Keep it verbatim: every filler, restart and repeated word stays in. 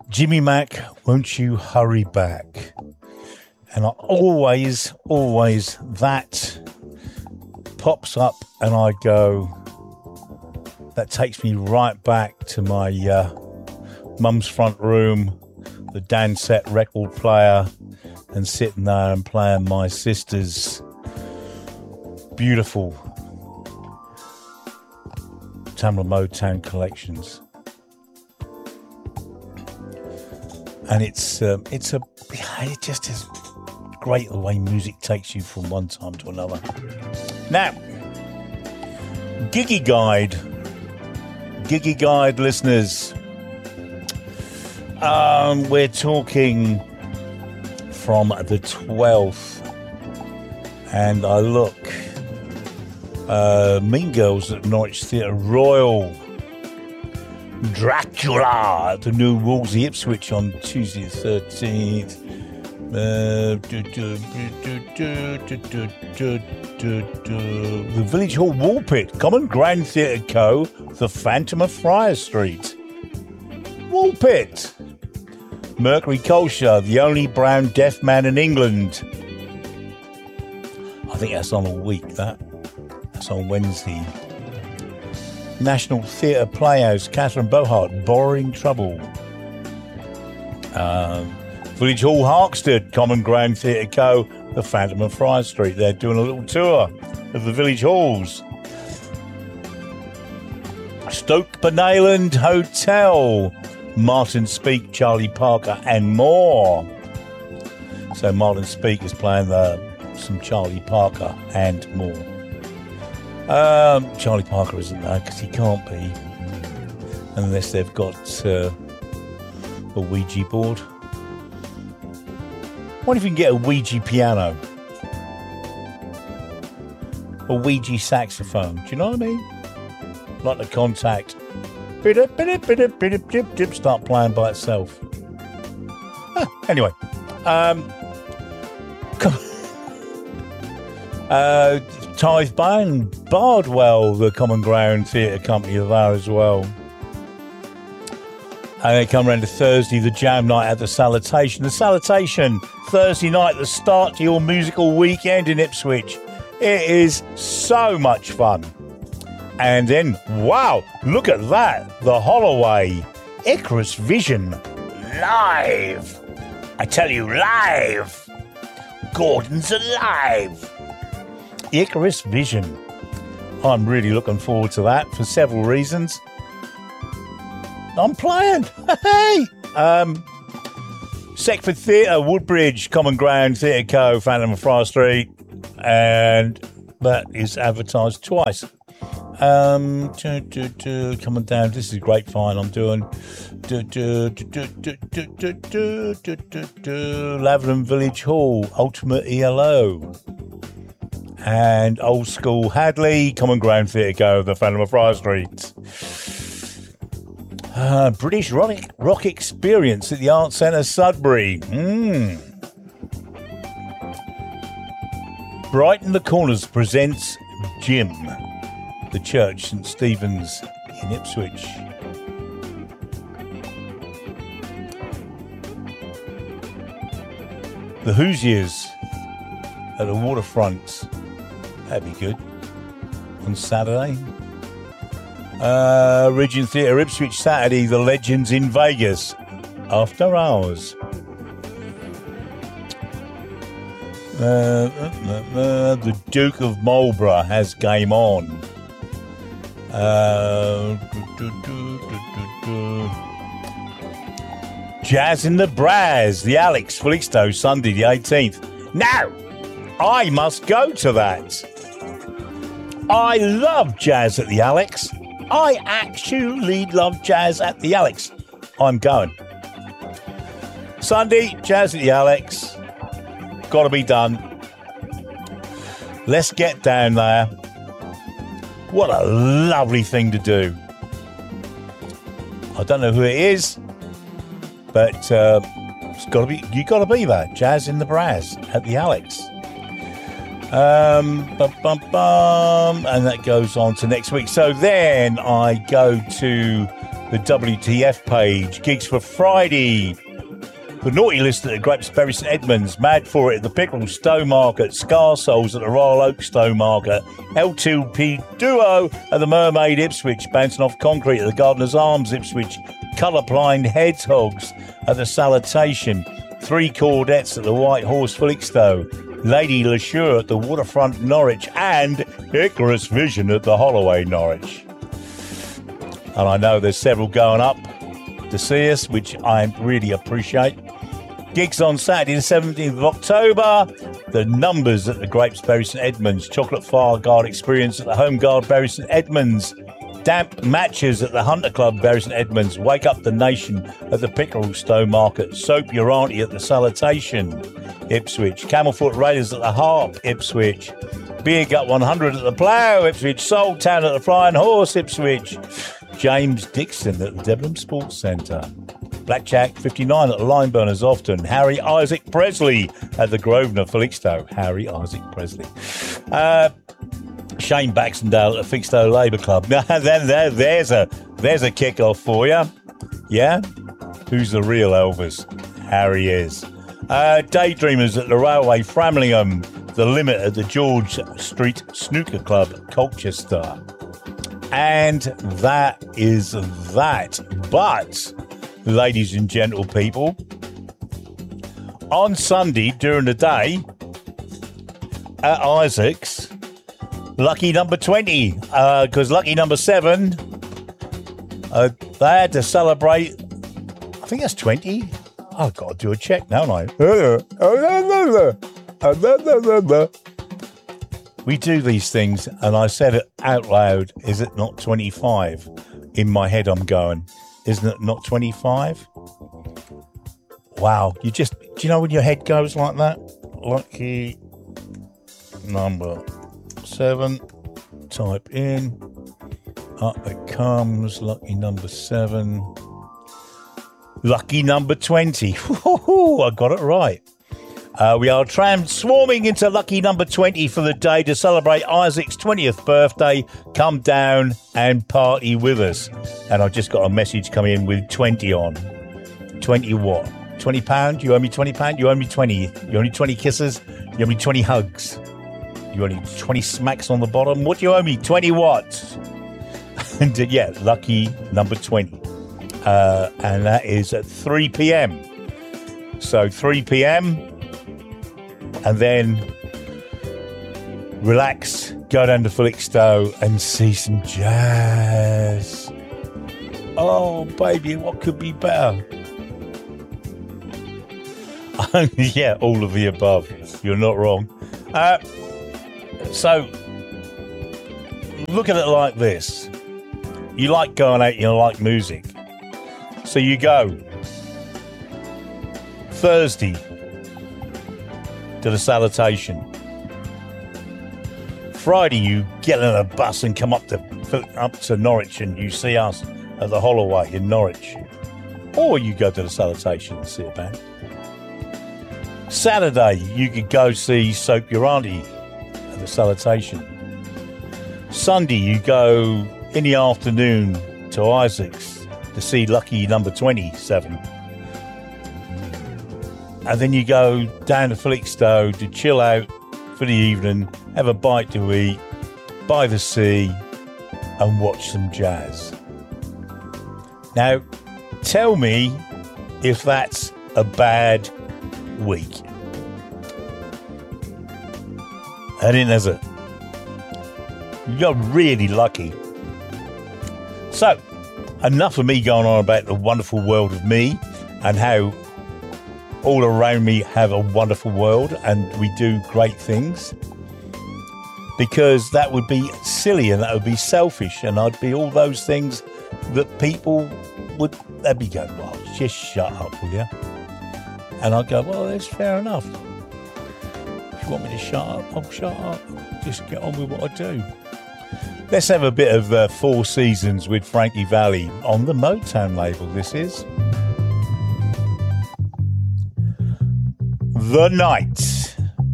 Jimmy Mack, won't you hurry back? And I always, always, that pops up and I go, that takes me right back to my uh, mum's front room, the Dansette record player, and sitting there and playing my sister's beautiful Tamla Motown collections. And it's um, it's a it just is great the way music takes you from one time to another. Now, Giggy Guide, Giggy Guide listeners, um, we're talking from the twelfth, and I look, uh, Mean Girls at Norwich Theatre Royal, Dracula at the New Wolsey Ipswich on Tuesday the thirteenth. Uh, do, do, do, do, do, do, do, do, do. The Village Hall Woolpit, Common Grand Theatre Co., The Phantom of Friar Street. Woolpit. Mercury Culture, The Only Brown Deaf Man in England. I think that's on a week, that. That's on Wednesday. National Theatre Playhouse, Catherine Bohart, Borrowing Trouble. Um, Village Hall Harkstead, Common Grand Theatre Co., The Phantom of Friar Street. They're doing a little tour of the Village Halls. Stoke Penayland Hotel, Martin Speake, Charlie Parker, and more. So Martin Speake is playing the, some Charlie Parker and more. Um, Charlie Parker isn't there because he can't be unless they've got uh, a Ouija board. What if you can get a Ouija piano? A Ouija saxophone? Do you know what I mean? Like the Contact. Start playing by itself. Huh, anyway. Um, uh, Tithe Band, Bardwell, the Common Ground Theatre Company are there as well. And they come around to Thursday, the jam night at the Salutation. The Salutation, Thursday night, the start to your musical weekend in Ipswich. It is so much fun. And then, wow, look at that. The Holloway, Icarus Vision, live. I tell you, live. Gordon's alive. Icarus Vision. I'm really looking forward to that for several reasons. I'm playing. Hey! Um, Seckford Theatre, Woodbridge, Common Ground Theatre Co., Phantom of Friar Street. And that is advertised twice. Um, do, do, do, coming down. This is great fine. I'm doing do, do, do, do, do, do, do, do, do, do, do. Lavenham Village Hall, Ultimate E L O. And Old School Hadley, Common Ground Theatre Co., The Phantom of Friar Street. Uh, British rock, rock Experience at the Arts Centre, Sudbury. Mm. Brighton the Corners presents Jim, the Church, St Stephen's in Ipswich. The Hoosiers at the Waterfront. That'd be good. On Saturday. Uh, Regent Theatre, Ipswich, Saturday. The Legends in Vegas. After Hours. Uh, uh, uh, the Duke of Marlborough has Game On. Uh, do, do, do, do, do. Jazz in the Braz, the Alex Felixstowe, Sunday the eighteenth. Now, I must go to that. I love jazz at the Alex. I actually love jazz at the Alex. I'm going. Sunday, jazz at the Alex. Got to be done. Let's get down there. What a lovely thing to do. I don't know who it is, but uh, it's got to be. You got to be there. Jazz in the Braz at the Alex. Um, bum, bum, bum, and that goes on to next week. So then I go to the W T F page. Gigs for Friday. The Naughty List at the Grapes Bury St Edmunds, Mad for It at the Pickerel Stowmarket, Scar Souls at the Royal Oak Stowmarket, L two P Duo at the Mermaid Ipswich, Bouncing Off Concrete at the Gardener's Arms Ipswich, Colourblind Hedgehogs at the Salutation, Three Cordettes at the White Horse Felixstowe, Lady Lashur at the Waterfront Norwich, and Icarus Vision at the Holloway Norwich. And I know there's several going up to see us, which I really appreciate. Gigs on Saturday the seventeenth of October. The Numbers at the Grapes Bury St Edmunds. Chocolate Fire Guard Experience at the Home Guard Bury St Edmunds. Damp Matches at the Hunter Club Bury St Edmunds. Wake Up the Nation at the Pickerel Stowmarket. Soap Your Auntie at the Salutation, Ipswich. Camelfoot Raiders at the Harp, Ipswich. Beer Gut one hundred at the Plough, Ipswich. Soul Town at the Flying Horse, Ipswich. James Dixon at the Debenham Sports Centre. Blackjack fifty-nine at the Limeburners Often. Harry Isaac Presley at the Grosvenor Felixstowe. Harry Isaac Presley. Uh, Shane Baxendale at the Felixstowe Labour Club. Now, then there, there's a there's a kick-off for you. Yeah? Who's the real Elvis? Harry is. Uh, Daydreamers at the Railway Framlingham. The Limit at the George Street Snooker Club, Colchester. And that is that. But, ladies and gentle people, on Sunday during the day at Isaac's, lucky number twenty, because uh, lucky number seven, uh, they had to celebrate, I think that's twenty. I've got to do a check now, don't I? We do these things, and I said it out loud, is it not twenty-five? In my head I'm going, isn't it not twenty-five? Wow, you just, do you know when your head goes like that? Lucky number seven, type in, up it comes, lucky number seven, lucky number twenty. I got it right. Uh, we are transforming into lucky number twenty for the day to celebrate Isaac's twentieth birthday. Come down and party with us. And I've just got a message coming in with twenty on. twenty what? twenty pounds? You owe me twenty pounds? You owe me twenty. You owe me twenty kisses? You owe me twenty hugs? You owe me twenty smacks on the bottom? What do you owe me? twenty what? And uh, yeah, lucky number twenty. Uh, and that is at three p.m. So three p.m. and then relax, go down to Felixstowe and see some jazz. Oh, baby, what could be better? Yeah, all of the above. You're not wrong. Uh, so, look at it like this. You like going out, you like music. So you go Thursday to the Salutation. Friday, you get on a bus and come up to up to Norwich and you see us at the Holloway in Norwich. Or you go to the Salutation and see a band. Saturday, you could go see Soap Your Auntie at the Salutation. Sunday, you go in the afternoon to Isaac's to see lucky number twenty-seven. And then you go down to Felixstowe to chill out for the evening, have a bite to eat, by the sea, and watch some jazz. Now, tell me if that's a bad week. I didn't, is it? You're really lucky. So, enough of me going on about the wonderful world of me and how all around me have a wonderful world and we do great things, because that would be silly and that would be selfish, and I'd be all those things that people would, they'd be going, well, just shut up, will you? And I'd go, well, that's fair enough. If you want me to shut up, I'll shut up. Just get on with what I do. Let's have a bit of uh, Four Seasons with Frankie Valli on the Motown label, this is. The Night.